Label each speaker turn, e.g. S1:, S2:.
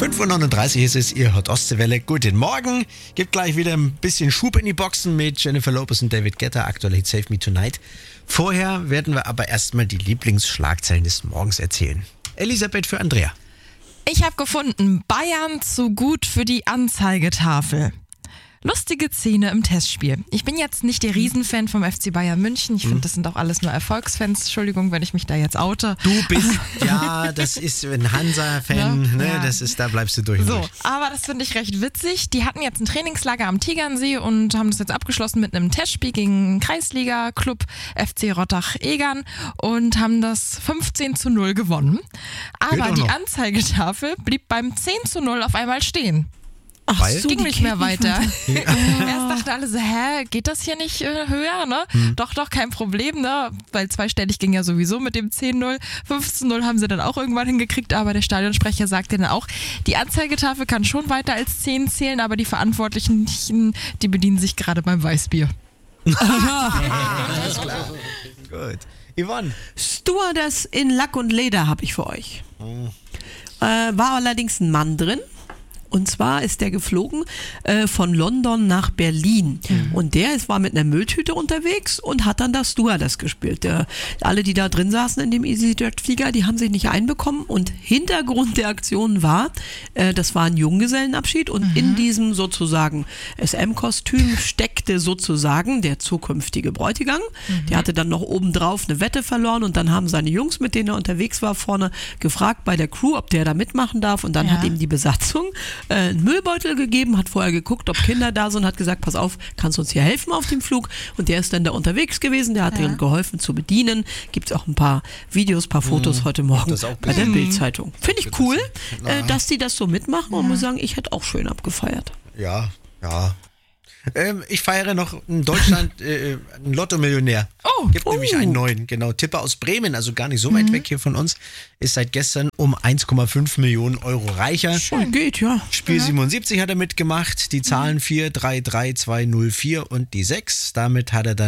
S1: 5:39 Uhr ist es, ihr hört Ostseewelle. Guten Morgen. Gibt gleich wieder ein bisschen Schub in die Boxen mit Jennifer Lopez und David Guetta. Aktuell Hit Save Me Tonight. Vorher werden wir aber erstmal die Lieblingsschlagzeilen des Morgens erzählen. Elisabeth für Andrea.
S2: Ich habe gefunden, Bayern zu gut für die Anzeigetafel. Lustige Szene im Testspiel. Ich bin jetzt nicht der Riesenfan vom FC Bayern München. Ich finde, das sind auch alles nur Erfolgsfans. Entschuldigung, wenn ich mich da jetzt oute.
S1: Du bist, ja, das ist ein Hansa-Fan, ne?
S2: Ja.
S1: Das ist, da bleibst du durch. und
S2: So,
S1: durch.
S2: aber das finde ich recht witzig. Die hatten jetzt ein Trainingslager am Tegernsee und haben das jetzt abgeschlossen mit einem Testspiel gegen einen Kreisliga-Club FC Rottach-Egern und haben das 15:0 gewonnen. Aber
S1: auch
S2: die
S1: noch.
S2: Anzeigetafel blieb beim 10:0 auf einmal stehen.
S1: Ach Weil?
S2: Ging nicht mehr weiter. Erst dachten alle so, geht das hier nicht höher, ne? Doch, kein Problem, ne? Weil zweistellig ging ja sowieso mit dem 10:0. 15:0 haben sie dann auch irgendwann hingekriegt, aber der Stadionsprecher sagte dann auch, die Anzeigetafel kann schon weiter als 10 zählen, aber die Verantwortlichen, die bedienen sich gerade beim Weißbier.
S1: Alles klar. Gut. Yvonne.
S3: Stewardess in Lack und Leder habe ich für euch. War allerdings ein Mann drin. Und zwar ist der geflogen von London nach Berlin. Und der war mit einer Mülltüte unterwegs und hat dann das Stewardess gespielt. Alle, die da drin saßen in dem EasyJet-Flieger, die haben sich nicht einbekommen. Und Hintergrund der Aktion war, das war ein Junggesellenabschied. Und in diesem sozusagen SM-Kostüm steckte sozusagen der zukünftige Bräutigam. Der hatte dann noch obendrauf eine Wette verloren. Und dann haben seine Jungs, mit denen er unterwegs war, vorne gefragt bei der Crew, ob der da mitmachen darf. Und dann hat ihm die Besatzung einen Müllbeutel gegeben, hat vorher geguckt, ob Kinder da sind, hat gesagt, pass auf, kannst du uns hier helfen auf dem Flug? Und der ist dann da unterwegs gewesen, der hat ihnen geholfen zu bedienen. Gibt es auch ein paar Videos, ein paar Fotos heute Morgen
S1: das auch
S3: bei der Bild-Zeitung. Finde ich cool,
S1: Ja.
S3: dass die das so mitmachen und muss sagen, ich hätte auch schön abgefeiert.
S1: Ja. Ich feiere noch in Deutschland einen Lotto-Millionär. Gibt nämlich einen neuen, genau. Tipper aus Bremen, also gar nicht so weit weg hier von uns, ist seit gestern um 1,5 Millionen Euro reicher.
S3: Schön geht, ja.
S1: Spiel 77 hat er mitgemacht, die Zahlen 4, 3, 3, 2, 0, 4 und die 6. Damit hat er dann